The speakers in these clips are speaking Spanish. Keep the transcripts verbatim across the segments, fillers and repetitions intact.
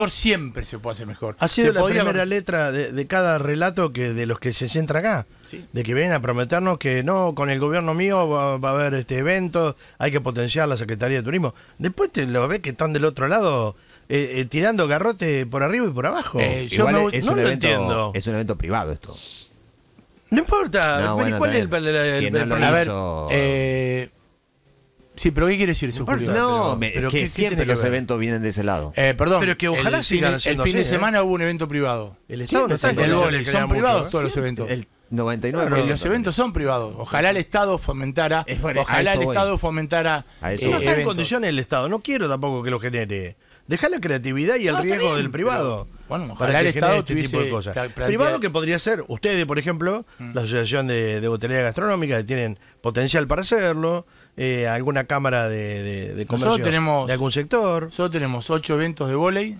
siempre se puede hacer mejor. Ha sido se la podía... primera letra de, de cada relato que de los que se centra acá. Sí. De que vienen a prometernos que no, con el gobierno mío va, va a haber este evento, hay que potenciar la Secretaría de Turismo. Después te lo ves que están del otro lado eh, eh, tirando garrote por arriba y por abajo. Eh, yo Igual me, es, no un lo evento, entiendo. es un evento privado esto. No importa, No, pero bueno, ¿cuál es el, también. el, el- Quien el no lo problema? A ver, hizo- eh, sí, pero ¿qué quiere decir eso, No importa. Julio? No, pero- me- pero es ¿qué- que qué siempre tiene que los ver? eventos vienen de ese lado. Eh, perdón. Pero que ojalá el sigan fin, siendo El fin así, de ¿eh? semana hubo un evento privado. El Estado no está en Siempre El no condiciones vóley, de son crear mucho, privados ¿eh? todos los eventos. El noventa y nueve por Y ciento los eventos son privados. Ojalá el Estado fomentara, Es por- a ojalá eso el voy. Estado fomentara A eso eh, No voy. está en eventos. condiciones el Estado, no quiero tampoco que lo genere. Deja la creatividad y el No, está riesgo bien, del privado. pero, bueno, para ojalá que el genere Estado este tipo de tuviese cosas. la plantea- Privado que podría ser, ustedes por ejemplo, la Asociación de, de Hotelería Gastronómica, que tienen potencial para hacerlo, eh, alguna cámara de, de, de comercio tenemos- de algún sector. Nosotros tenemos ocho eventos de vóley,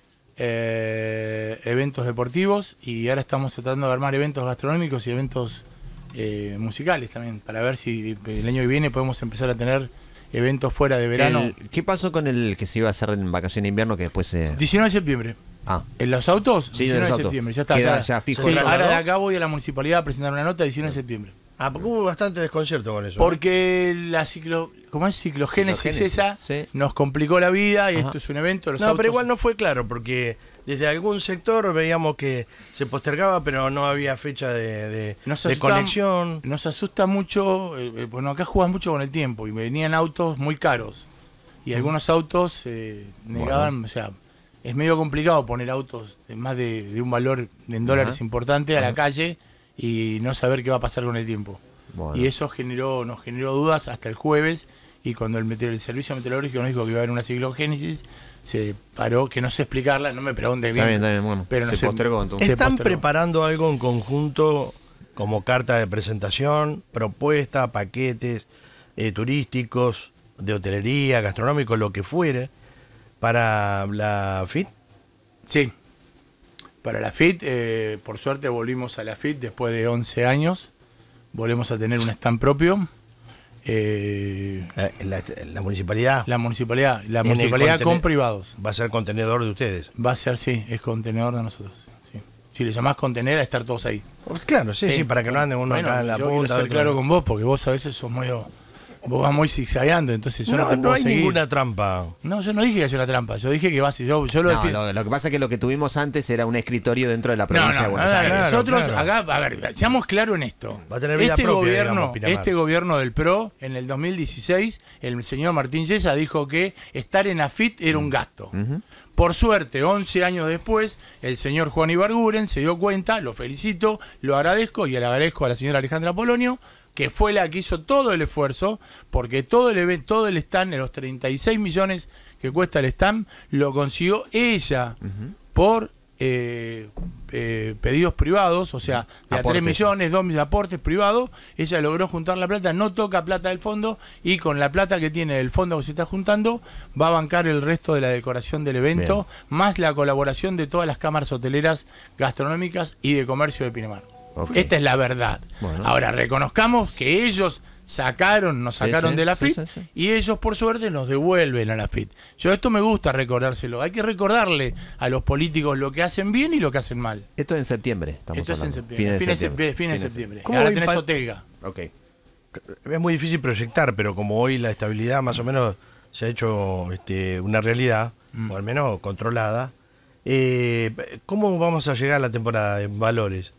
eh, eventos deportivos, y ahora estamos tratando de armar eventos gastronómicos y eventos eh, musicales también, para ver si el año que viene podemos empezar a tener eventos fuera de verano. El- ¿Qué pasó con el que se iba a hacer en vacaciones de invierno que después se... diecinueve de septiembre. Ah, ¿En los autos? Sí, en diecinueve los de autos. septiembre, ya está. Queda ya, ya fijo. Sí, ¿Se ahora de trasladó? acá voy a la municipalidad a presentar una nota diecinueve de septiembre. Ah, porque hubo bastante desconcierto con eso. Porque la ciclo, ¿cómo es? Ciclogénesis, Ciclogénesis, esa sí. nos complicó la vida y Ajá. esto es un evento. Los No, autos, pero igual no fue claro, porque desde algún sector veíamos que se postergaba, pero no había fecha de, de, Nos de asustaban- conexión. Nos asusta mucho, eh, eh, bueno, acá juegan mucho con el tiempo y venían autos muy caros y algunos autos eh, negaban, o sea, es medio complicado poner autos de más de, de un valor en dólares Ajá. importante a la calle y no saber qué va a pasar con el tiempo. Bueno. Y eso generó, nos generó dudas hasta el jueves, y cuando el, meteor- el servicio meteorológico nos dijo que iba a haber una ciclogénesis, se paró, que no sé explicarla, no me pregunte bien. Está bien, está bien, bueno. Pero no se sé. postergó entonces. Se ¿Están postergó. preparando algo en conjunto como carta de presentación, propuesta, paquetes eh, turísticos, de hotelería, gastronómico, lo que fuere, para la F I T? Sí. Para la F I T, eh, por suerte volvimos a la F I T después de once años. Volvemos a tener un stand propio. Eh, La, la- la municipalidad la municipalidad, la En el municipalidad con contene- privados. va a ser contenedor de ustedes. Va a ser, sí, es contenedor de nosotros. Sí. Si le llamás contener, a estar todos ahí. Pues claro, sí, sí, para que no anden uno Bueno, acá en la yo punta. quiero ser otro- claro con vos, porque vos a veces sos medio... Vos vas muy zigzagueando, entonces yo no, No, te no puedo hay seguir. ninguna trampa. No, yo no dije que haya una trampa, yo dije que vas yo, yo lo No, defiendo. lo, lo que pasa es que lo que tuvimos antes era un escritorio dentro de la No, provincia no, de Buenos nada, Aires. Claro, nosotros claro. acá, a ver, seamos claros en esto. Va a tener vida este propia, gobierno, digamos, Pinamar. este gobierno del P R O, en el dos mil dieciséis, el señor Martín Yesa dijo que estar en A F I T era un gasto. Ujú. Por suerte, once años después, el señor Juan Ibarguren se dio cuenta, lo felicito, lo agradezco y le agradezco a la señora Alejandra Polonio, que fue la que hizo todo el esfuerzo, porque todo el evento, todo el stand, de los treinta y seis millones que cuesta el stand, lo consiguió ella por eh, eh, pedidos privados, o sea, de a Aportes. tres millones, dos millones de aportes privados. Ella logró juntar la plata, no toca plata del fondo, y con la plata que tiene del fondo que se está juntando, va a bancar el resto de la decoración del evento, más la colaboración de todas las cámaras hoteleras, gastronómicas y de comercio de Pinamar. Ok. Esta es la verdad. Bueno. Ahora, reconozcamos que ellos sacaron, nos Sí, sacaron sí, de la sí, F I T, sí, sí. y ellos por suerte nos devuelven a la F I T. Yo esto me gusta recordárselo. Hay que recordarle a los políticos lo que hacen bien y lo que hacen mal. Esto es en septiembre. Estamos Esto es en hablando. septiembre. Fines de Fines de septiembre. septiembre. Fines de Fines de septiembre. ¿Cómo Ahora va a tenés impa- Otelga. Ok. Es muy difícil proyectar, pero como hoy la estabilidad más o menos se ha hecho este, una realidad, Mm. o al menos controlada, eh, ¿cómo vamos a llegar a la temporada en valores?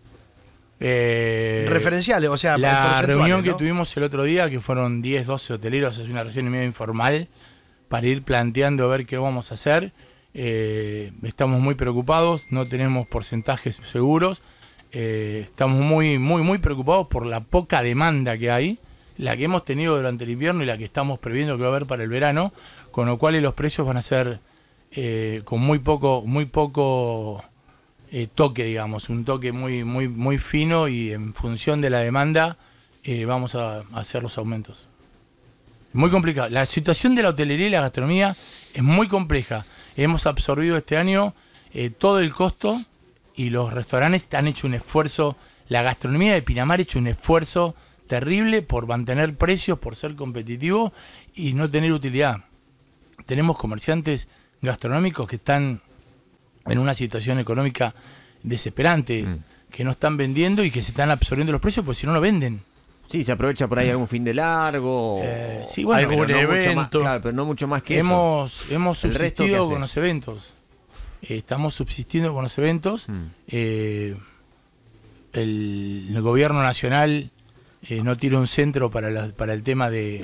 Eh, Referenciales, o sea, la porcentuales, reunión que ¿no? tuvimos el otro día, que fueron diez, doce hoteleros, es una reunión medio informal, para ir planteando a ver qué vamos a hacer. Eh, estamos muy preocupados, no tenemos porcentajes seguros, eh, estamos muy, muy, muy preocupados por la poca demanda que hay, la que hemos tenido durante el invierno y la que estamos previendo que va a haber para el verano, con lo cual los precios van a ser eh, con muy poco, muy poco eh, toque, digamos, un toque muy, muy, muy fino, y en función de la demanda eh, vamos a, a hacer los aumentos. Muy complicado. La situación de la hotelería y la gastronomía es muy compleja. Hemos absorbido este año eh, todo el costo, y los restaurantes han hecho un esfuerzo, la gastronomía de Pinamar ha hecho un esfuerzo terrible por mantener precios, por ser competitivo y no tener utilidad. Tenemos comerciantes gastronómicos que están en una situación económica desesperante, Mm. que no están vendiendo y que se están absorbiendo los precios, porque si no, no venden. Sí, se aprovecha por ahí algún fin de largo. Eh, sí, bueno, algún pero no mucho más, evento. claro, pero no mucho más que eso. hemos, hemos ¿El resto qué subsistido haces? con los eventos. Eh, estamos subsistiendo con los eventos. Mm. Eh, el, el gobierno nacional eh, no tira un centro para, la- para el tema de,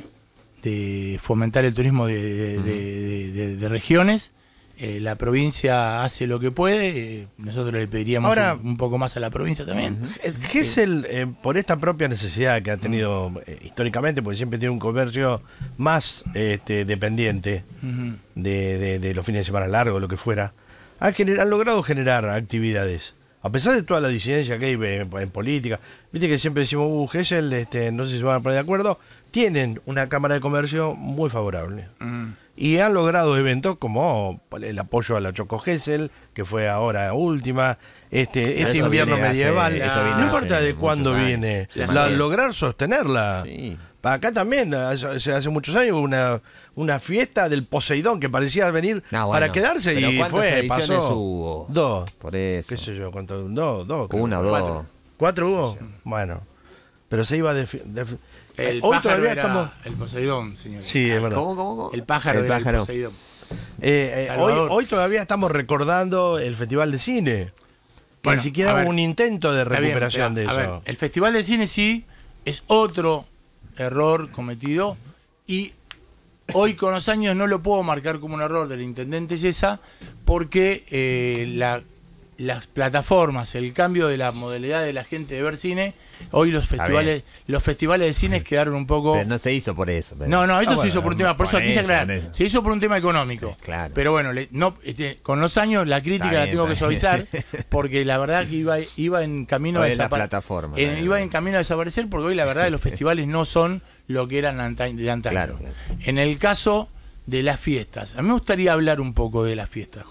de fomentar el turismo de, de- de- de- de- de regiones. Eh, la provincia hace lo que puede. Eh, nosotros le pediríamos Ahora- un, un poco más a la provincia también. El Gesell, eh, por esta propia necesidad que ha tenido eh, históricamente, porque siempre tiene un comercio más este, dependiente Ujú. de, de- de los fines de semana largos, lo que fuera, ha, gener- ha logrado generar actividades. A pesar de toda la disidencia que hay eh, en política, viste que siempre decimos, uh, Gesell, este, no sé si se van a poner de acuerdo, tienen una cámara de comercio muy favorable. Ujú. Y han logrado eventos como el apoyo a la Choco Gesell, que fue ahora última, este, este Eso invierno viene hace- medieval. eso viene no importa hace de cuándo muchos viene, años. Sí, la- sí. lograr sostenerla. Sí. Acá también, hace, hace muchos años, hubo una, una fiesta del Poseidón que parecía venir No, bueno, para quedarse pero y ¿cuántas fue, ediciones pasó. hubo? Dos, Por eso. qué sé yo, ¿cuánto? Dos, dos. creo. Una o dos. Cuatro. ¿Cuatro hubo? Bueno, pero se iba de... fi- de fi- El Hoy pájaro todavía era estamos... el Poseidón, señor. Sí, es verdad. ¿Cómo, cómo, cómo? El pájaro El era pájaro. el Poseidón. Eh, eh, hoy, Salvador. hoy todavía estamos recordando el Festival de Cine. Bueno, Ni siquiera a ver, hubo un intento de Está bien, recuperación pero, de a eso. ver, el Festival de Cine sí es otro error cometido y hoy con los años no lo puedo marcar como un error del intendente Yesa porque eh, la, las plataformas, el cambio de la modalidad de la gente de ver cine, hoy los festivales los festivales de cine quedaron un poco... Pero no se hizo por eso. pero- No, no, esto Ah, se bueno, hizo por un tema, por, por eso quise eso, aclarar, por eso. se hizo por un tema económico. Es claro. Pero bueno, le- no, este, con los años la crítica Está la bien, tengo que está bien. suavizar, porque la verdad que iba, iba en camino a Hoy es la desaparecer. plataforma, En- claro. iba en camino a desaparecer porque hoy la verdad los festivales no son lo que eran anta- de antaño. Claro, claro. En el caso de las fiestas, a mí me gustaría hablar un poco de las fiestas,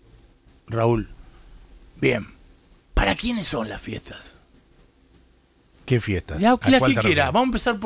Raúl. Bien, ¿para quiénes son las fiestas? ¿Qué fiesta? La, ¿A la cuál que te quiera, refieres? vamos a empezar por